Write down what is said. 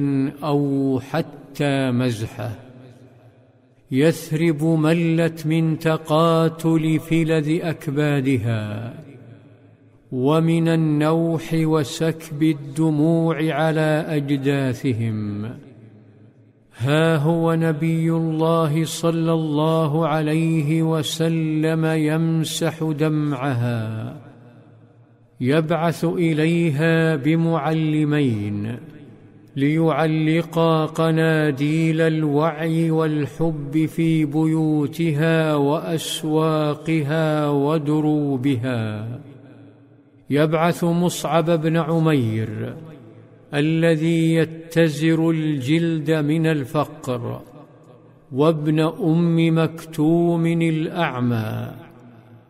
أو حتى مزحه. يثرب ملت من تقاتل فلذ أكبادها، ومن النوح وسكب الدموع على أجداثهم. ها هو نبي الله صلى الله عليه وسلم يمسح دمعها، يبعث إليها بمعلمين ليعلقا قناديل الوعي والحب في بيوتها وأسواقها ودروبها. يبعث مصعب بن عمير الذي يتزر الجلد من الفقر، وابن أم مكتوم الأعمى،